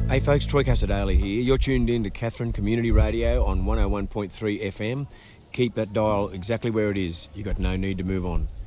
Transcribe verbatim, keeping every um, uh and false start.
Hey folks, Troy Casadale here. You're tuned in to Catherine Community Radio on one oh one point three F M. Keep that dial exactly where it is. You've got no need to move on.